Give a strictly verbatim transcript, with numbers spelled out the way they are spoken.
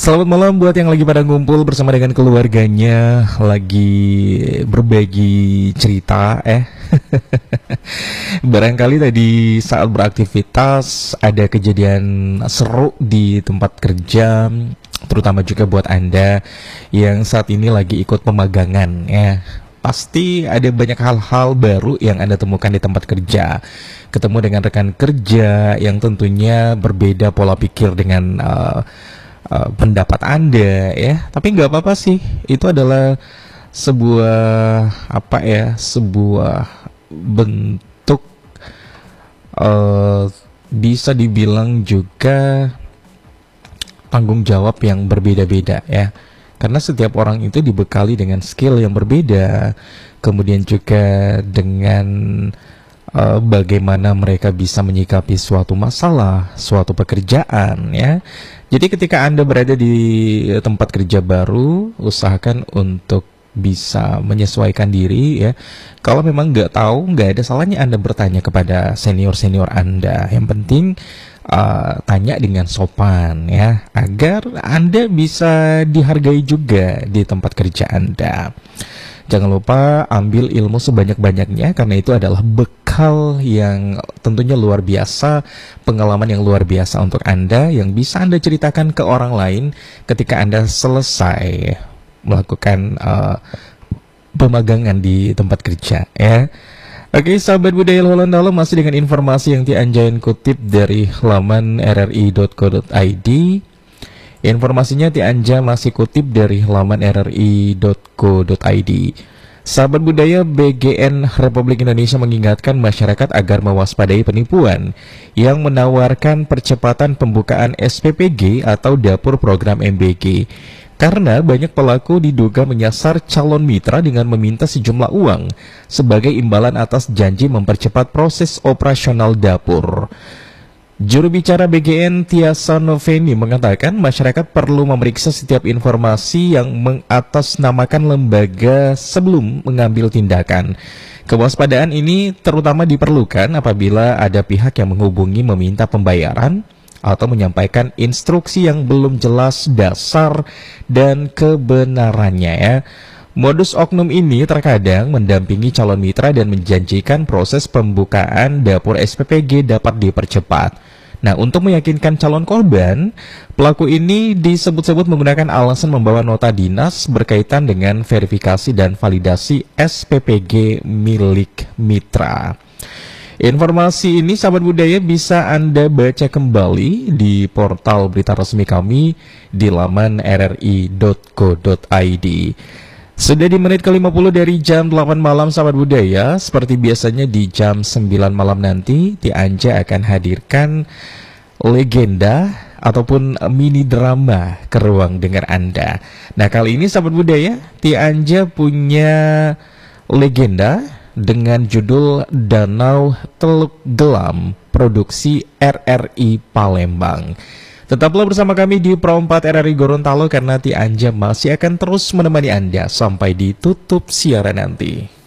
Selamat malam buat yang lagi pada ngumpul bersama dengan keluarganya, lagi berbagi cerita eh. Barangkali tadi saat beraktivitas ada kejadian seru di tempat kerja, terutama juga buat Anda yang saat ini lagi ikut pemagangan ya. Pasti ada banyak hal-hal baru yang Anda temukan di tempat kerja. Ketemu dengan rekan kerja yang tentunya berbeda pola pikir dengan uh, uh, pendapat Anda ya. Tapi nggak apa-apa sih. Itu adalah sebuah apa ya? Sebuah bentuk uh, bisa dibilang juga tanggung jawab yang berbeda-beda ya. Karena setiap orang itu dibekali dengan skill yang berbeda, kemudian juga dengan uh, bagaimana mereka bisa menyikapi suatu masalah, suatu pekerjaan ya. Jadi ketika Anda berada di tempat kerja baru, usahakan untuk bisa menyesuaikan diri ya. Kalau memang nggak tahu, nggak ada salahnya Anda bertanya kepada senior-senior Anda. Yang penting Uh, tanya dengan sopan ya, agar Anda bisa dihargai juga di tempat kerja Anda. Jangan lupa ambil ilmu sebanyak-banyaknya, karena itu adalah bekal yang tentunya luar biasa, pengalaman yang luar biasa untuk Anda yang bisa Anda ceritakan ke orang lain ketika Anda selesai melakukan uh, pemagangan di tempat kerja ya. Oke, sahabat budaya Holland Dalam, masih dengan informasi yang Tianjain kutip dari laman r r i dot co dot i d. Informasinya Tianja masih kutip dari laman r r i dot co dot i d. Sahabat budaya, B G N Republik Indonesia mengingatkan masyarakat agar mewaspadai penipuan yang menawarkan percepatan pembukaan S P P G atau dapur program M B G. Karena banyak pelaku diduga menyasar calon mitra dengan meminta sejumlah uang sebagai imbalan atas janji mempercepat proses operasional dapur. Juru bicara B G N Tiasa Noveni mengatakan masyarakat perlu memeriksa setiap informasi yang mengatasnamakan lembaga sebelum mengambil tindakan. Kewaspadaan ini terutama diperlukan apabila ada pihak yang menghubungi meminta pembayaran atau menyampaikan instruksi yang belum jelas dasar dan kebenarannya ya. Modus oknum ini terkadang mendampingi calon mitra dan menjanjikan proses pembukaan dapur S P P G dapat dipercepat. Nah, untuk meyakinkan calon korban, pelaku ini disebut-sebut menggunakan alasan membawa nota dinas berkaitan dengan verifikasi dan validasi S P P G milik mitra. Informasi ini sahabat budaya bisa Anda baca kembali di portal berita resmi kami di laman r r i dot co dot i d. Sudah di menit ke lima puluh dari jam delapan malam sahabat budaya. Seperti biasanya di jam sembilan malam nanti Tianja akan hadirkan legenda ataupun mini drama ke ruang dengar Anda. Nah, kali ini sahabat budaya, Tianja punya legenda dengan judul Danau Teluk Gelam, produksi R R I Palembang. Tetaplah bersama kami di Pro empat R R I Gorontalo, karena Tianja masih akan terus menemani Anda sampai ditutup siaran nanti.